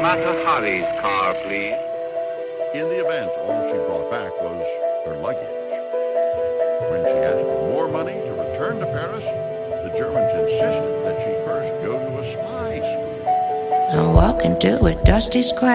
Mata Hari's car, please. In the event, all she brought back was her luggage. When she asked for more money to return to Paris, the Germans insisted that she first go to a spy school. I walk into a dusty square.